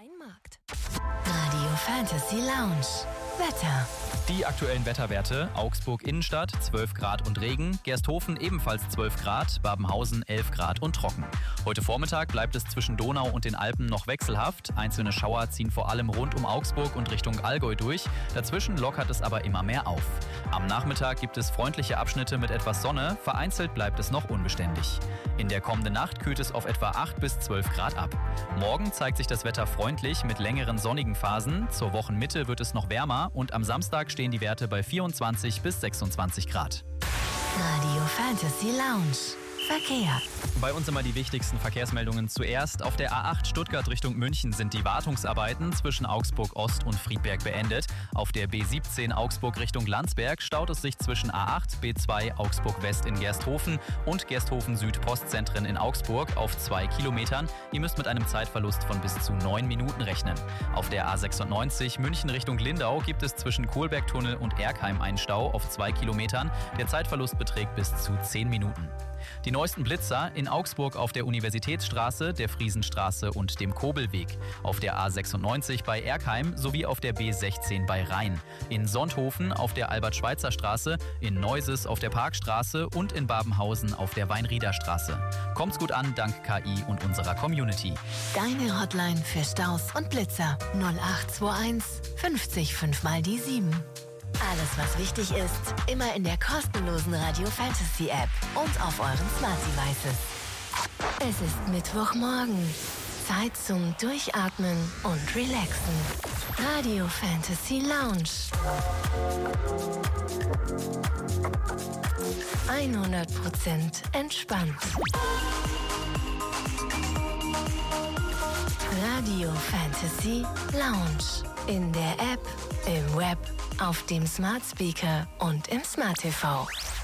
Weinmarkt. Radio Fantasy Lounge. Wetter. Die aktuellen Wetterwerte: Augsburg Innenstadt 12 Grad und Regen, Gersthofen ebenfalls 12 Grad, Babenhausen 11 Grad und trocken. Heute Vormittag bleibt es zwischen Donau und den Alpen noch wechselhaft. Einzelne Schauer ziehen vor allem rund um Augsburg und Richtung Allgäu durch. Dazwischen lockert es aber immer mehr auf. Am Nachmittag gibt es freundliche Abschnitte mit etwas Sonne, vereinzelt bleibt es noch unbeständig. In der kommenden Nacht kühlt es auf etwa 8 bis 12 Grad ab. Morgen zeigt sich das Wetter freundlich mit längeren sonnigen Phasen. Zur Wochenmitte wird es noch wärmer und am Samstag stehen die Werte bei 24 bis 26 Grad. Radio Fantasy Lounge. Verkehr. Bei uns immer die wichtigsten Verkehrsmeldungen zuerst. Auf der A8 Stuttgart Richtung München sind die Wartungsarbeiten zwischen Augsburg Ost und Friedberg beendet. Auf der B17 Augsburg Richtung Landsberg staut es sich zwischen A8, B2 Augsburg West in Gersthofen und Gersthofen Süd Postzentren in Augsburg auf 2 Kilometern. Ihr müsst mit einem Zeitverlust von bis zu 9 Minuten rechnen. Auf der A96 München Richtung Lindau gibt es zwischen Kohlbergtunnel und Erkheim einen Stau auf 2 Kilometern. Der Zeitverlust beträgt bis zu 10 Minuten. Die neuesten Blitzer in Augsburg auf der Universitätsstraße, der Friesenstraße und dem Kobelweg, auf der A96 bei Erkheim sowie auf der B16 bei Rhein, in Sonthofen auf der Albert-Schweitzer-Straße, in Neuses auf der Parkstraße und in Babenhausen auf der Weinriederstraße. Kommt's gut an, dank KI und unserer Community. Deine Hotline für Staus und Blitzer 0821 50 5 mal die 7. Alles, was wichtig ist, immer in der kostenlosen Radio Fantasy App und auf euren Smart Devices. Es ist Mittwochmorgen. Zeit zum Durchatmen und Relaxen. Radio Fantasy Lounge. 100% entspannt. Radio Fantasy Lounge. In der App, im Web, auf dem Smart Speaker und im Smart TV.